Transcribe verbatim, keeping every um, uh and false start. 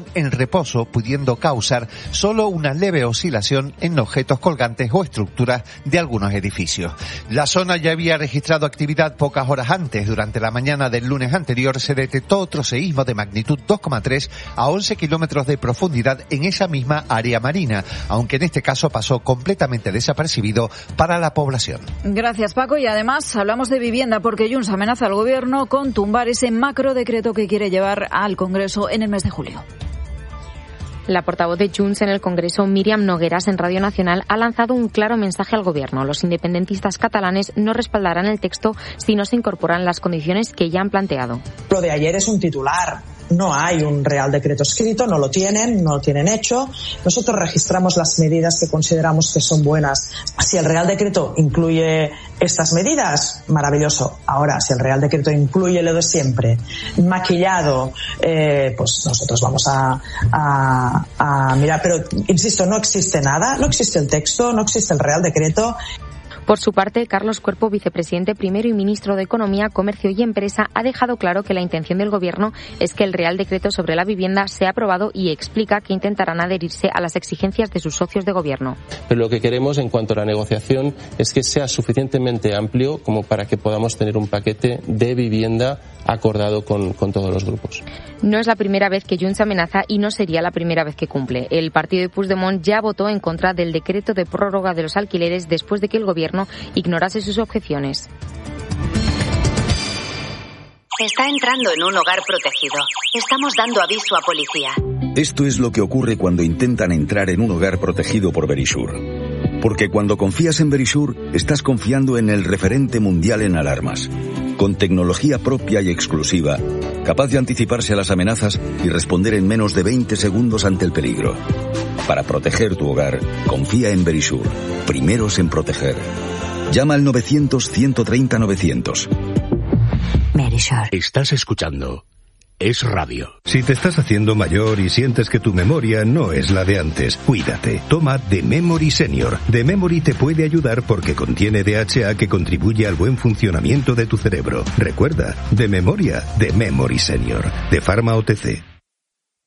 en reposo, pudiendo causar solo una leve oscilación en objetos colgantes o estructuras de algunos edificios. La zona ya había registrado actividad pocas horas antes. Durante la mañana del lunes anterior se detectó otro seísmo de magnitud dos coma tres a once kilómetros de profundidad en esa misma área marina, aunque en este caso pasó completamente desapercibido para la población. Gracias, Paco. Y además hablamos de vivienda porque Junts amenaza al gobierno con tumbar ese macro decreto que quiere llevar al Congreso en el mes de julio. La portavoz de Junts en el Congreso, Míriam Nogueras, en Radio Nacional, ha lanzado un claro mensaje al Gobierno. Los independentistas catalanes no respaldarán el texto si no se incorporan las condiciones que ya han planteado. Lo de ayer es un titular. No hay un Real Decreto escrito, no lo tienen, no lo tienen hecho. Nosotros registramos las medidas que consideramos que son buenas. Si el Real Decreto incluye estas medidas, maravilloso. Ahora, si el Real Decreto incluye lo de siempre, maquillado, eh, pues nosotros vamos a, a, a mirar. Pero, insisto, no existe nada, no existe el texto, no existe el Real Decreto. Por su parte, Carlos Cuerpo, vicepresidente primero y ministro de Economía, Comercio y Empresa, ha dejado claro que la intención del Gobierno es que el Real Decreto sobre la vivienda sea aprobado y explica que intentarán adherirse a las exigencias de sus socios de Gobierno. Pero lo que queremos en cuanto a la negociación es que sea suficientemente amplio como para que podamos tener un paquete de vivienda acordado con, con todos los grupos. No es la primera vez que Junts amenaza y no sería la primera vez que cumple. El partido de Puigdemont ya votó en contra del decreto de prórroga de los alquileres después de que el Gobierno ignorase sus objeciones. Está entrando en un hogar protegido. Estamos dando aviso a policía. Esto es lo que ocurre cuando intentan entrar en un hogar protegido por Verisure. Porque cuando confías en Verisure, estás confiando en el referente mundial en alarmas. Con tecnología propia y exclusiva, capaz de anticiparse a las amenazas y responder en menos de veinte segundos ante el peligro. Para proteger tu hogar, confía en Verisure. Primeros en proteger. Llama al novecientos, ciento treinta, novecientos. Verisure. Estás escuchando Es Radio. Si te estás haciendo mayor y sientes que tu memoria no es la de antes, cuídate. Toma The Memory Senior. The Memory te puede ayudar porque contiene D H A que contribuye al buen funcionamiento de tu cerebro. Recuerda, de memoria, The Memory Senior. De Pharma O T C.